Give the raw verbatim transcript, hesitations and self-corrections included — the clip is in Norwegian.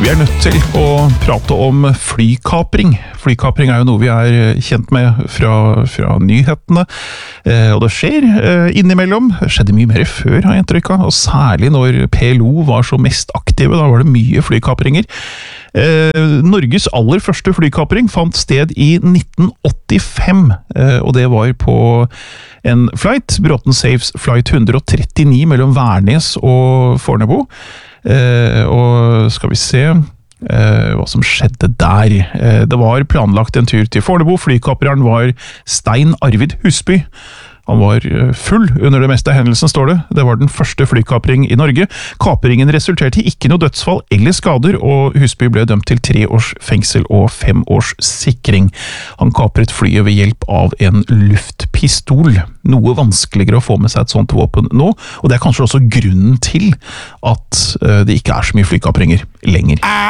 Vi er nødt til å prate om flykapring. Flykapring er jo noe vi er kjent med fra, fra nyhetene, eh, og det skjer eh, innimellom. Det skjedde mye mer før, har jeg inntrykk av, og særlig når P L O var så mest aktive, da var det mye flykapringer. Eh, Norges aller første flykapring fant sted i nitten åttifem, eh, og det var på en flight, Bråten Safes flight one thirty-nine mellom Værnes og Fornebu. Eh, og skal vi se eh, hva som skjedde der. Eh, det var planlagt en tur til Fornebu. Flykapreren var Stein Arvid Husby. Han var full under det meste av hendelsen, står det. Det var den første flykapring i Norge. Kapringen resulterte i ikke noe dødsfall eller skader, og Husby ble dømt til tre års fengsel og fem års sikring. Han kapret flyet ved hjelp av en luftpistol. Noe vanskeligere å få med seg et sånt våpen nå, og det er kanskje også grunnen til at det ikke er så mye flykapringer lenger.